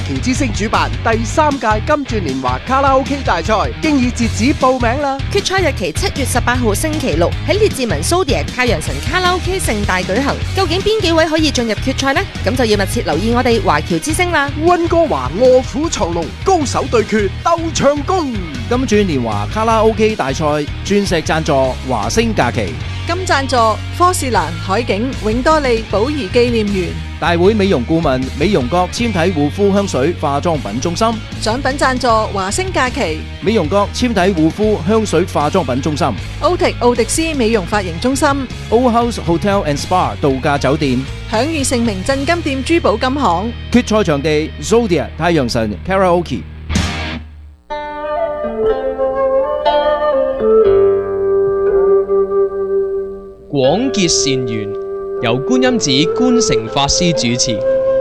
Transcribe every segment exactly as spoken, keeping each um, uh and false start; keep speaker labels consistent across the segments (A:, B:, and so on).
A: 僑之星主辦第三屆金鑽年華卡拉 OK 大賽，經已截止報名啦。
B: 決賽日期七月十八號星期六喺列治文 Zodiac 太陽神卡拉 OK 盛大舉行。究竟邊幾位可以進入決賽呢？咁就要密切留意我哋華僑之星啦。
A: 溫哥華臥虎藏龍，高手對決鬥唱功。
C: 金鑽年華卡拉 OK 大賽鑽石贊助華星假期，
D: 金贊助科士蘭海景永多利寶儀紀念園。
C: 大會美容顧問美容閣纖體護膚香水化妝品中心。
D: 獎品贊助華星假期
C: 美容閣纖體護膚香水化妝品中心。
D: 歐迪奧迪斯美容髮型中心。
C: Old House Hotel and Spa 度假酒店。
D: 享譽盛名鎮金店珠寶金行。
C: 決賽場地 Zodiac 太陽神 Karaoke。
E: 廣結善緣，由觀音寺觀誠法師主持。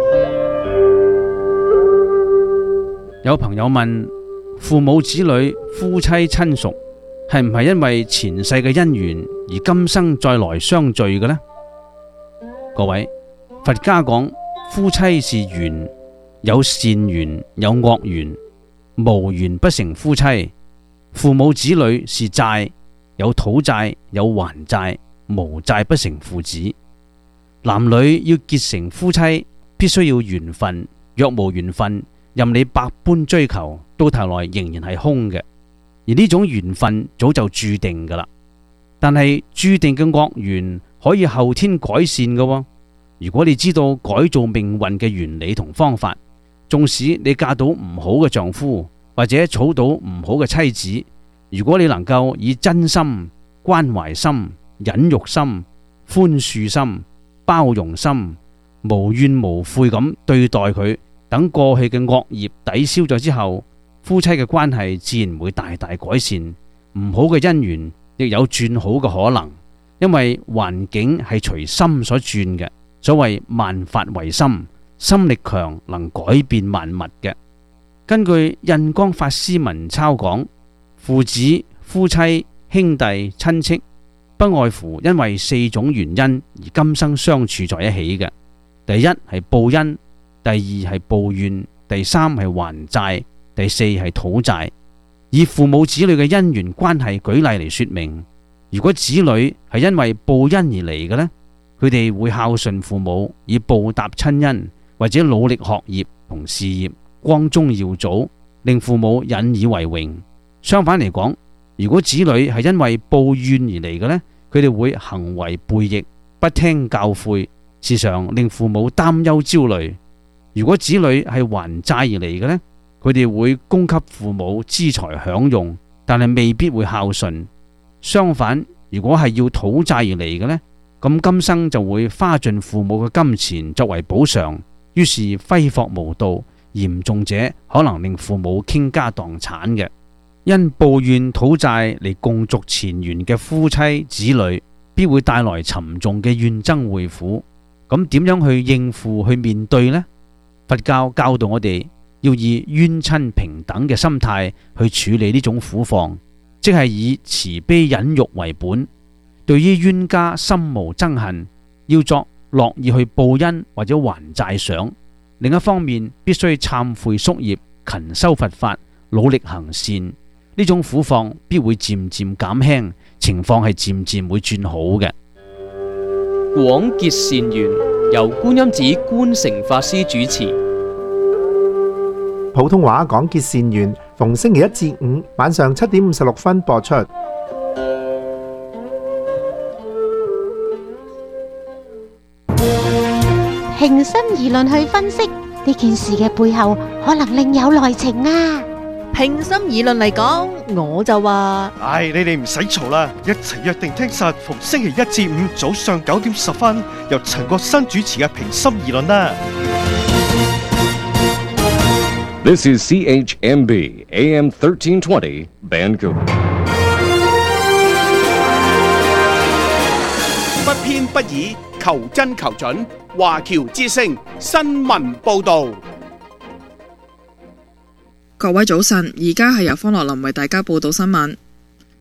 F: 有朋友問：父母子女、夫妻親屬係唔係因為前世嘅因緣而今生再來相聚嘅呢？各位，佛家講夫妻是緣，有善緣有惡緣，無緣不成夫妻；父母子女是債，有討債有還債，無債不成父子。男女要結成夫妻，必須要緣分，若無緣分，任你百般追求，到頭來仍然係空嘅。而呢種緣分早就注定噶啦，但係注定嘅惡緣可以後天改善嘅喎。如果你知道改造命運嘅原理同方法，縱使你嫁到唔好嘅丈夫，或者娶到唔好嘅妻子，如果你能夠以真心、關懷心、忍辱心、寬恕心、包容心，無怨無悔咁對待佢，等過去嘅惡業抵消咗之後，夫妻嘅關係自然會大大改善，唔好嘅姻緣亦有轉好嘅可能，因為環境係隨心所轉嘅。所謂萬法唯心，心力強能改變萬物嘅。根據印光法師文鈔講，父子、夫妻、兄弟、親戚，不外乎因為四種原因而今生相處在一起嘅。第一係報恩，第二係報怨，第三係還債，第四係討債。以父母子女嘅姻緣關係舉例嚟說明，如果子女係因為報恩而嚟嘅呢，佢哋會孝順父母以報答親恩，或者努力學業同事業，光宗耀祖，令父母引以為榮。相反嚟講，如果子女係因為報怨而嚟嘅呢，佢哋會行為背逆，不聽教誨，時常令父母擔憂焦慮。如果子女係還債而嚟嘅呢，佢哋會供給父母資財享用，但係未必會孝順。相反，如果係要討債而嚟嘅呢，咁今生就會花盡父母嘅金錢作為補償，於是揮霍無度，嚴重者可能令父母傾家蕩產嘅。因報怨討債嚟共續前緣嘅夫妻子女，必會帶來沉重嘅怨憎會苦。咁點樣去應付去面對呢？佛教教導我哋要以冤親平等嘅心態去處理呢種苦況，即係以慈悲忍辱為本。對於冤家心無憎恨，要作樂意去報恩或者還債想。另一方面，必須懺悔宿業，勤修佛法，努力行善。呢種苦況必會漸漸減輕，情況係漸漸會轉好嘅。
E: 廣結善緣，由觀音寺觀誠法師主持。
G: 普通話廣結善緣，逢星期一至五晚上七點五十六分播出。
H: 平心而論去分析呢件事嘅背後，可能另有內情啊！
D: 平心而論嚟講，我就話：
I: 唉，你哋唔使嘈啦，一齊約定聽實逢星期一至五早上九點十分，由陳國新主持嘅平心而論啦。
J: This is C H M B A M thirteen twenty Vancouver。
K: 不偏不倚，求真求準，華僑之聲新聞報導。
L: 各位早晨，而家係由方樂林為大家報道新聞。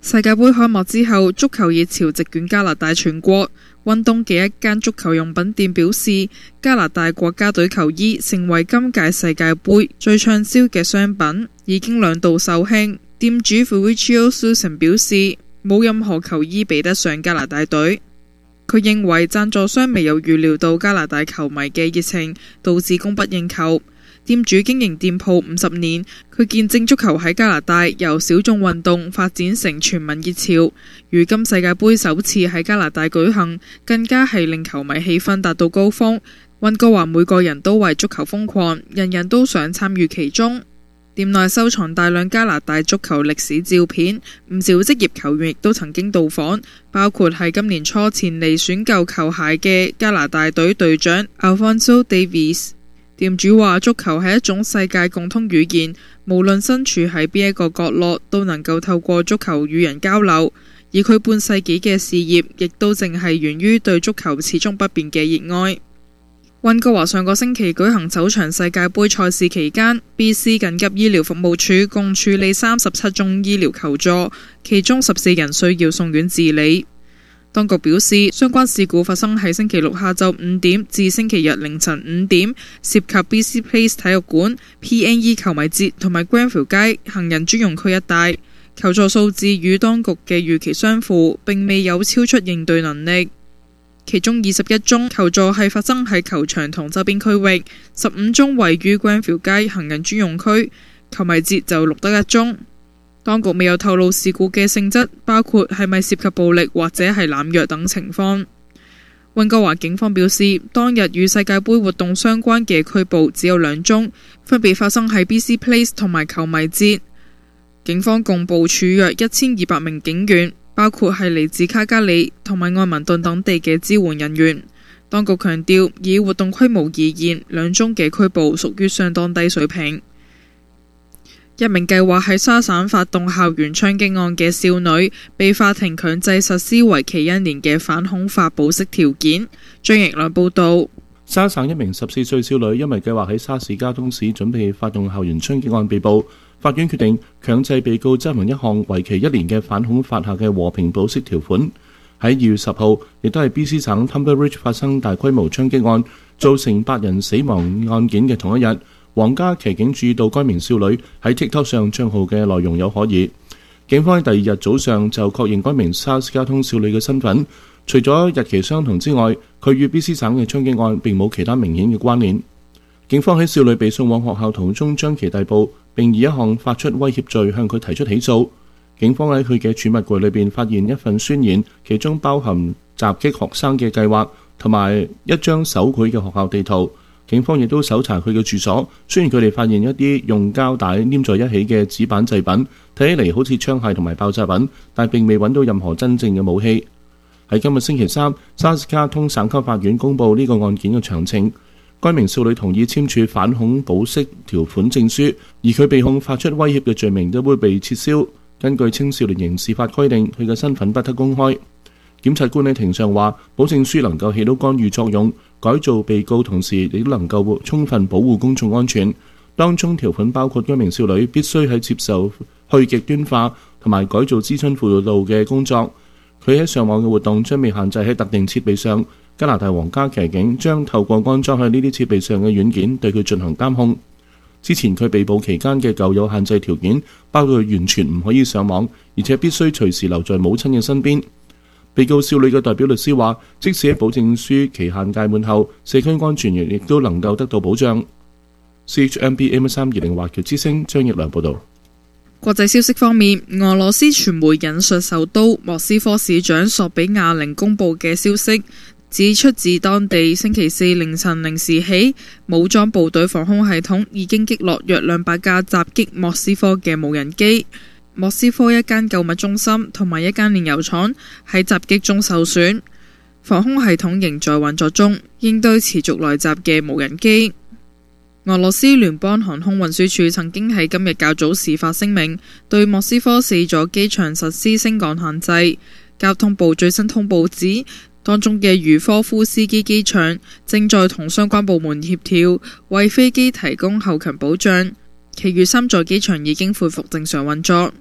L: 世界盃開幕之後，足球熱潮席捲加拿大全國。溫東嘅一間足球用品店表示，加拿大國家隊球衣成為今屆世界盃最暢銷嘅商品，已經兩度售罄。店主 Fabrizio Susan 表示，冇任何球衣比得上加拿大隊。佢認為贊助商未有預料到加拿大球迷嘅熱情，導致供不應求。店主經營店鋪五十年，佢見證足球喺加拿大由小眾運動發展成全民熱潮。如今世界盃首次喺加拿大舉行，更加係令球迷氣氛達到高峰。溫哥華每個人都為足球瘋狂，人人都想參與其中。店內收藏大量加拿大足球歷史照片，唔少職業球員亦都曾經到訪，包括係今年初前嚟選購球鞋嘅加拿大隊隊長 Alphonso Davies。店主話：足球係一種世界共通語言，無論身處喺邊一個角落，都能夠透過足球與人交流。而佢半世紀嘅事業，亦都淨係源於對足球始終不變嘅熱愛。溫哥華上個星期舉行首場世界盃賽事期間 ，B C 緊急醫療服務處共處理三十七宗醫療求助，其中十四人需要送院治理。當局表示，相關事故發生喺星期六下晝五點至星期日凌晨五點，涉及 B C Place 體育館、P N E 球迷節同埋 Granville 街行人專用區一帶。求助數字與當局嘅預期相符，並未有超出應對能力。其中二十一宗求助係發生喺球場同周邊區域，十五宗位於 Granville 街行人專用區，球迷節就錄得一宗。當局未有透露事故嘅性質，包括係咪涉及暴力或者係濫藥等情況。溫哥華警方表示，當日與世界盃活動相關嘅拘捕只有兩宗，分別發生喺 B C Place 同埋球迷節。警方共部署約一千二百名警員，包括係嚟自卡加里同埋愛民頓等地嘅支援人員。當局強調，以活動規模而言，兩宗嘅拘捕屬於相當低水平。一名計劃喺沙省發動校園槍擊案嘅少女，被法庭強制實施為期一年嘅反恐法保釋條件。張奕亮報導。
M: 沙省一名十四歲少女因為計劃喺沙士加東市準備發動校園槍擊案被捕，法院決定強制被告執行一項為期一年嘅反恐法下嘅和平保釋條款。喺二月十號，亦都係 B C 省 Tumberridge 發生大規模槍擊案，造成八人死亡案件嘅同一日。皇家騎警注意到該名少女喺 TikTok 上帳號嘅內容有可疑，警方喺第二日早上就確認該名沙士加通少女嘅身份。除咗日期相同之外，佢與 B C 省嘅槍擊案並冇其他明顯嘅關聯。警方喺少女被送往學校途中將其逮捕，並以一項發出威脅罪向佢提出起訴。警方喺佢嘅儲物櫃裏邊發現一份宣言，其中包含襲擊學生嘅計劃同埋一張手繪嘅學校地圖。警方亦都搜查佢嘅住所，雖然佢哋發現一啲用膠帶黏在一起嘅紙板製品，睇起嚟好似槍械同埋爆炸品，但並未揾到任何真正嘅武器。喺今日星期三，沙士加通省級法院公布呢個案件嘅詳情。該名少女同意簽署反恐保釋條款證書，而佢被控發出威脅嘅罪名都會被撤銷。根據青少年刑事法規定，佢嘅身份不得公開。檢察官喺庭上話，保證書能夠起到干預作用，改造被告，同時亦都能夠充分保護公眾安全。當中條款包括該名少女必須喺接受去極端化同埋改造諮詢輔導嘅工作。佢喺上網嘅活動將被限制喺特定設備上。加拿大皇家騎警將透過安裝喺呢啲設備上嘅軟件對佢進行監控。之前佢被捕期間嘅舊有限制條件包括完全唔可以上網，而且必須隨時留在母親嘅身邊。被告少女嘅代表律師話，即使喺保證書期限屆滿後，社區安全亦都能夠得到保障。C H M B A M 三二零華僑之聲張奕良報導。
L: 國際消息方面，俄羅斯傳媒引述首都莫斯科市長索比亞寧公佈嘅消息，指出自當地星期四凌晨零時起，武裝部隊防空系統已經擊落約兩百架襲擊莫斯科嘅無人機。莫斯科一間購物中心同埋一間煉油廠喺襲擊中受損，防空系統仍在運作中，應對持續來襲嘅無人機。俄羅斯聯邦航空運輸署曾經喺今日較早時發聲明，對莫斯科四座機場實施升降限制。交通部最新通報指，當中嘅茹科夫斯基機場正在同相關部門協調，為飛機提供後勤保障。其餘三座機場已經恢復正常運作。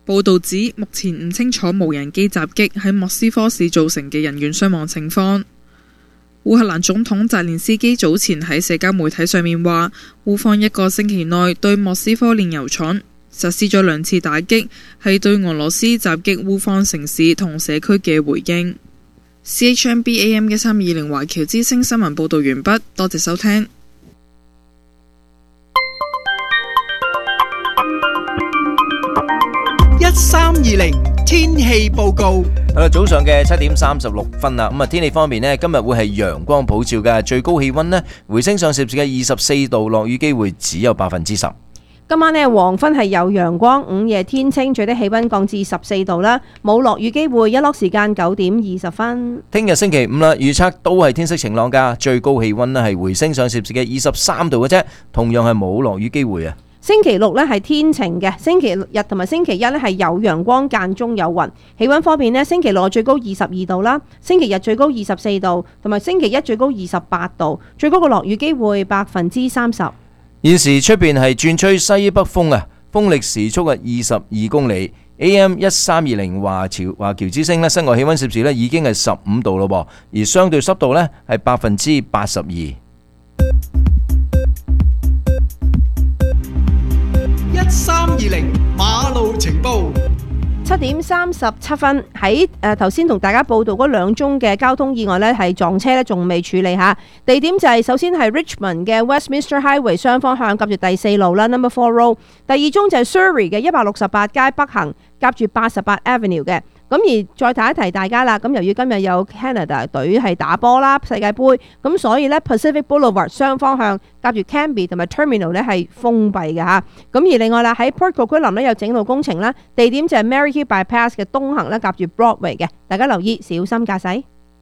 L: 報道指目前唔清楚無人機襲擊喺莫斯科市造成嘅人員傷亡情況。烏克蘭總統澤連斯基早前喺社交媒體上面話，烏方一個星期內對莫斯科煉油廠實施咗兩次打擊，係對俄羅斯襲擊烏方城市同社區嘅回應。C H M B A M 一三二零華僑之聲新聞報道完畢，多謝收聽。
A: 一三二零天氣報告。
N: 誒，早上嘅七點三十六分啦。咁啊，天氣方面呢，今日會係陽光普照嘅，最高氣溫呢回升上攝氏嘅二十四度，落雨機會只有百分之十。
O: 今晚呢，黃昏係有陽光，午夜天清，最低氣溫降至十四度啦，冇落雨機會，日落時間九點二十分。
N: 聽日星期五啦，預測都係天色晴朗噶，最高氣溫呢係回升上攝氏嘅二十三度嘅啫，同樣係冇落雨機會啊。
O: 星期六呢係天晴嘅，星期日同埋星期一呢係有陽光間中有雲。氣溫方面呢，星期六最高二十二度啦，星期日最高二十四度，同埋星期一最高二十八度，最高嘅落雨機會百分之三十。
N: 現時出邊係轉吹西北風啊，風力時速係二十二公里。A M 一三二零華僑華僑之聲呢，室外氣溫攝氏呢已經係十五度咯噃，而相對濕度呢係百分之八十二。一
A: 三二零馬路情報。
O: 七點三十七分，喺誒頭先同大家報道嗰兩宗嘅交通意外呢，係撞車呢，仲未處理下。地點就係首先係 Richmond 嘅 Westminster Highway 雙方向夾住第四路啦 ，Number Four Road。第二宗就係 Surrey 嘅一百六十八街北行夾住八十八 Avenue 嘅。咁而再提一提大家啦，咁由於今日有 Canada 隊係打波啦，世界盃，咁所以呢 Pacific Boulevard 雙方向夾住 Cambie 同埋 Terminal 呢係封閉嘅嚇。咁而另外啦，喺 Port Coquitlam 呢有整路工程啦，地點就係 Maryhill Bypass 嘅東行啦，夾住 Broadway 嘅，大家留意小心駕駛。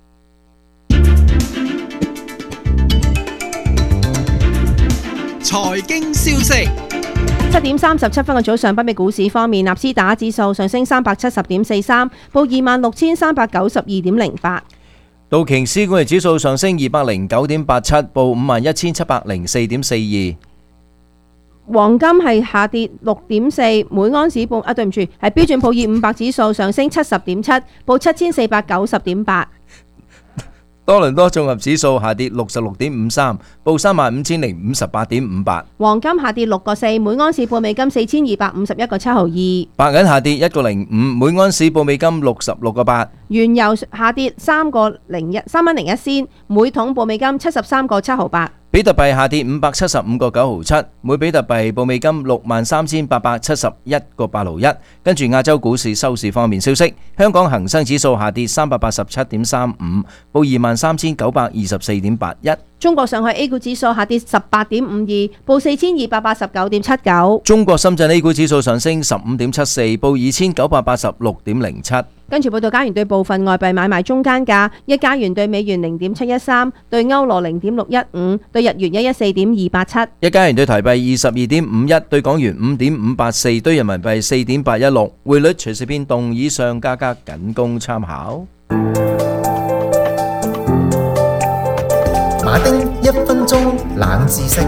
A: 財經消息。
O: 七點三十七分嘅早上，北美股市方面，納斯達克指數上升三百七十點四三，報二萬六千三百九十二點零八。
N: 道瓊斯工業指數上升二百零九點八七，報五萬一千七百零四點四二。
O: 黃金係下跌六點四，每安士報啊，對唔住，係標準普爾五百指數上升七十點七，報七千四百九十點八。
N: 多倫多綜合指數下跌六十六點五三，報三萬五千零五十八點五八。
O: 黃金下跌六個四，每安士報美金四千二百五十一個七毫二。
N: 白銀下跌一個零五，每安士報美金六十六個八。
O: 原油下跌三個零一，三蚊零一仙，每桶報美金七十三個七毫八。
N: 比特幣下跌五百七十五個九毫七，每比特幣報美金六萬三千八百七十一個八毫一。跟住亞洲股市收市方面消息，香港恒生指數下跌三百八十七點三五，報二萬三千九百二十四點八一。
O: 中國上海 A 股指數下跌十八點五二，報四千二百八十九點七九。
N: 中國深圳 A 股指數上升十五點七四，報二千九百八十六點零七。
O: 跟住報道，加元對部分外幣買賣中間價：一加元對美元零點七一三，對歐羅零點六一五，對日元一一四點二八七。
N: 一加元對台幣二十二點五一，對港元五點五八四，對人民幣四點八一六。匯率隨時變動，以上價格僅供參考。
P: 馬丁一分鐘冷知識，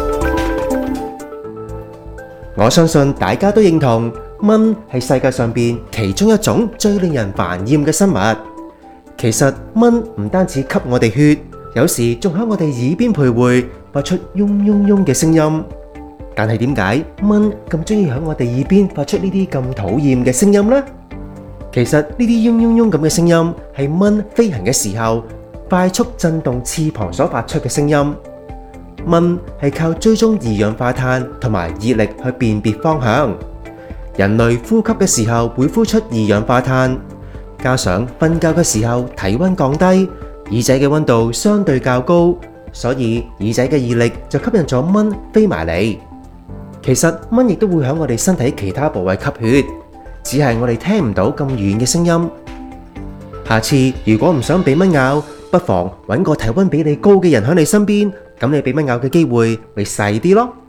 P: 我相信大家都認同。蚊係世界上邊其中一種最令人煩厭嘅生物。其實蚊唔單止吸我哋血，有時仲喺我哋耳邊徘徊，發出嗡嗡嗡嘅聲音。但係點解蚊咁中意喺我哋耳邊發出呢啲咁討厭嘅聲音呢？其實呢啲嗡嗡嗡咁嘅聲音係蚊飛行嘅時候快速震動翅膀所發出嘅聲音。蚊係靠追蹤二氧化碳同埋熱力去辨別方向。人類呼吸嘅時候會呼出二氧化碳，加上瞓覺嘅時候體溫降低，耳仔嘅溫度相對較高，所以耳仔嘅熱力就吸引咗蚊飛埋嚟。其實蚊亦都會喺我哋身體其他部位吸血，只係我哋聽唔到咁遠嘅聲音。下次如果唔想俾蚊咬，不妨揾個體溫比你高嘅人喺你身邊，咁你俾蚊咬嘅機會會細啲咯。